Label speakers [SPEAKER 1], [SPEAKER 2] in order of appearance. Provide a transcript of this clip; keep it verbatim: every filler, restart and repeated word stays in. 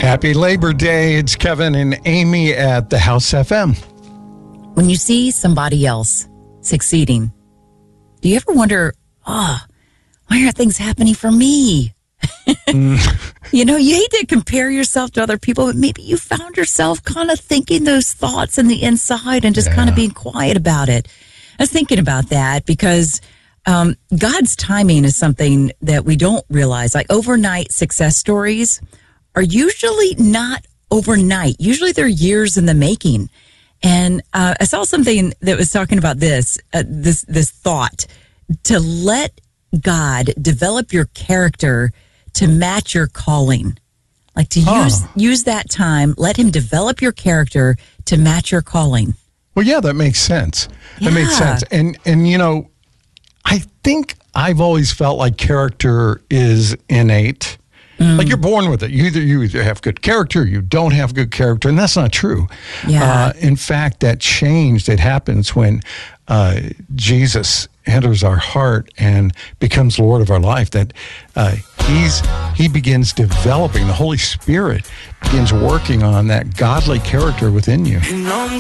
[SPEAKER 1] Happy Labor Day. It's Kevin and Amy at the House F M.
[SPEAKER 2] When you see somebody else succeeding, do you ever wonder, oh, why aren't things happening for me? mm. You know, you hate to compare yourself to other people, but maybe you found yourself kind of thinking those thoughts in the inside and just yeah. kind of being quiet about it. I was thinking about that because um, God's timing is something that we don't realize. Like overnight success stories are usually not overnight. Usually they're years in the making. And uh, I saw something that was talking about this, uh, this, this thought to let God develop your character to match your calling. Like to huh. use, use that time, let him develop your character to match your calling.
[SPEAKER 1] Well, yeah, that makes sense.
[SPEAKER 2] Yeah.
[SPEAKER 1] That makes sense. And, and, you know, I think I've always felt like character is innate. Mm. Like you're born with it. You either you either have good character, or you don't have good character, and that's not true.
[SPEAKER 2] Yeah.
[SPEAKER 1] Uh, in fact, that change that happens when uh, Jesus enters our heart and becomes Lord of our life, that uh, he's he begins developing, the Holy Spirit begins working on that godly character within you.